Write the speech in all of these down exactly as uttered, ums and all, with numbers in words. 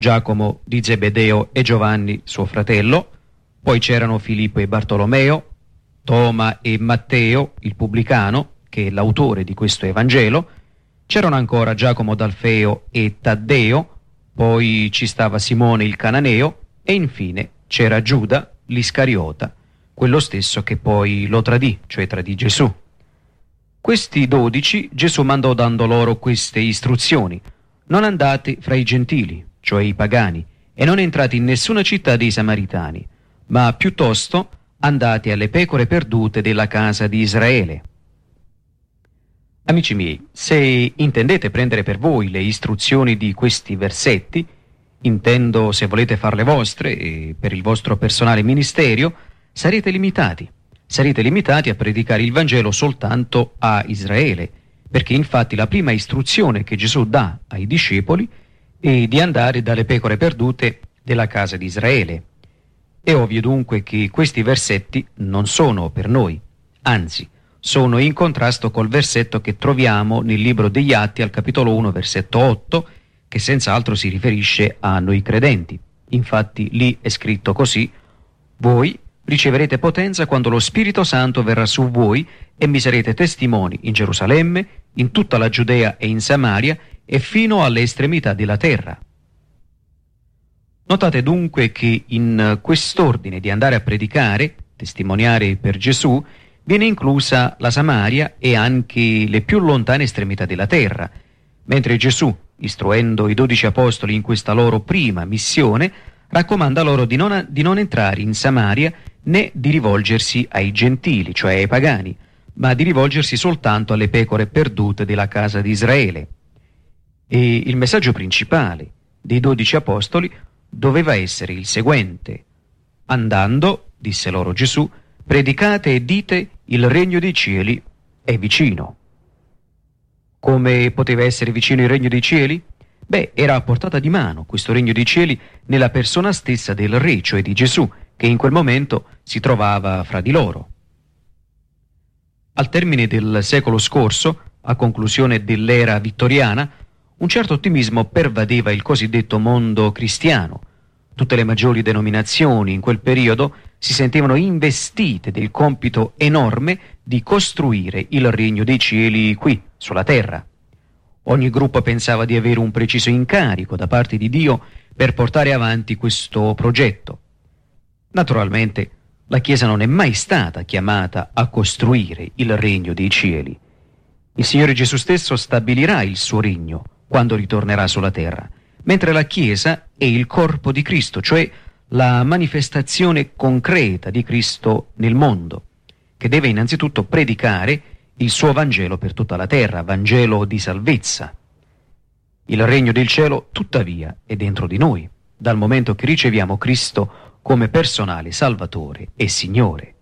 Giacomo di Zebedeo e Giovanni suo fratello, poi c'erano Filippo e Bartolomeo, Toma e Matteo, il pubblicano, che è l'autore di questo Evangelo, c'erano ancora Giacomo d'Alfeo e Taddeo, poi ci stava Simone il Cananeo e infine c'era Giuda l'Iscariota, quello stesso che poi lo tradì, cioè tradì Gesù. Questi dodici Gesù mandò dando loro queste istruzioni: non andate fra i gentili, cioè i pagani, e non entrate in nessuna città dei Samaritani, ma piuttosto andate alle pecore perdute della casa di Israele. Amici miei, se intendete prendere per voi le istruzioni di questi versetti, intendo se volete farle vostre e per il vostro personale ministero, sarete limitati. Sarete limitati a predicare il Vangelo soltanto a Israele, perché infatti la prima istruzione che Gesù dà ai discepoli è di andare dalle pecore perdute della casa di Israele. È ovvio dunque che questi versetti non sono per noi, anzi, sono in contrasto col versetto che troviamo nel libro degli Atti al capitolo uno, versetto otto, che senz'altro si riferisce a noi credenti. Infatti lì è scritto così: voi riceverete potenza quando lo Spirito Santo verrà su voi e mi sarete testimoni in Gerusalemme, in tutta la Giudea e in Samaria e fino alle estremità della terra. Notate dunque che in quest'ordine di andare a predicare, testimoniare per Gesù, viene inclusa la Samaria e anche le più lontane estremità della terra, mentre Gesù, istruendo i dodici apostoli in questa loro prima missione, raccomanda loro di non, di non entrare in Samaria né di rivolgersi ai gentili, cioè ai pagani, ma di rivolgersi soltanto alle pecore perdute della casa di Israele. E il messaggio principale dei dodici apostoli doveva essere il seguente: andando, disse loro Gesù, predicate e dite il regno dei cieli è vicino. Come poteva essere vicino il regno dei cieli? Beh, era a portata di mano questo regno dei cieli nella persona stessa del re, cioè di Gesù, che in quel momento si trovava fra di loro. Al termine del secolo scorso, a conclusione dell'era vittoriana, un certo ottimismo pervadeva il cosiddetto mondo cristiano. Tutte le maggiori denominazioni in quel periodo si sentivano investite del compito enorme di costruire il regno dei cieli qui, sulla terra. Ogni gruppo pensava di avere un preciso incarico da parte di Dio per portare avanti questo progetto. Naturalmente, la Chiesa non è mai stata chiamata a costruire il regno dei cieli. Il Signore Gesù stesso stabilirà il suo regno quando ritornerà sulla terra, mentre la Chiesa è il corpo di Cristo, cioè la manifestazione concreta di Cristo nel mondo, che deve innanzitutto predicare il suo Vangelo per tutta la terra, Vangelo di salvezza. Il regno del cielo, tuttavia, è dentro di noi, dal momento che riceviamo Cristo come personale Salvatore e Signore.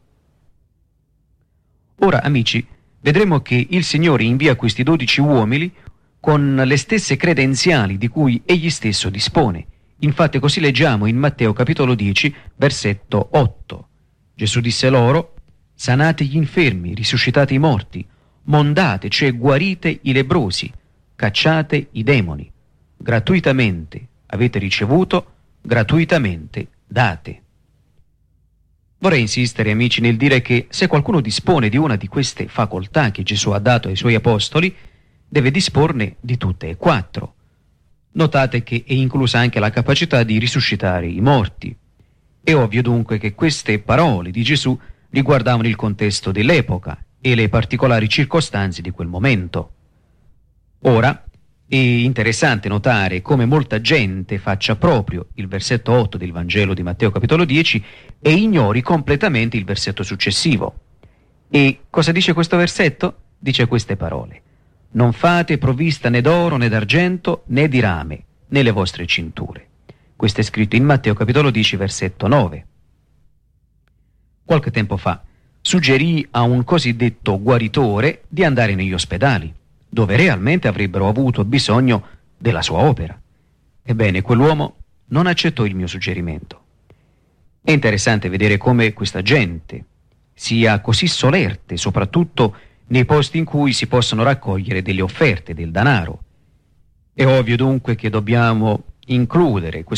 Ora, amici, vedremo che il Signore invia questi dodici uomini con le stesse credenziali di cui egli stesso dispone. Infatti così leggiamo in Matteo capitolo dieci, versetto otto. Gesù disse loro: sanate gli infermi, risuscitate i morti, mondate, cioè guarite i lebbrosi, cacciate i demoni. Gratuitamente avete ricevuto, gratuitamente date. Vorrei insistere, amici, nel dire che se qualcuno dispone di una di queste facoltà che Gesù ha dato ai suoi apostoli, deve disporne di tutte e quattro. Notate che è inclusa anche la capacità di risuscitare i morti. È ovvio dunque che queste parole di Gesù riguardavano il contesto dell'epoca e le particolari circostanze di quel momento. Ora, è interessante notare come molta gente faccia proprio il versetto otto del Vangelo di Matteo capitolo dieci e ignori completamente il versetto successivo. E cosa dice questo versetto? Dice queste parole: non fate provvista né d'oro né d'argento né di rame nelle vostre cinture. Questo è scritto in Matteo capitolo dieci versetto nove. Qualche tempo fa suggerì a un cosiddetto guaritore di andare negli ospedali, dove realmente avrebbero avuto bisogno della sua opera. Ebbene, quell'uomo non accettò il mio suggerimento. È interessante vedere come questa gente sia così solerte, soprattutto nei posti in cui si possono raccogliere delle offerte, del denaro. È ovvio dunque che dobbiamo includere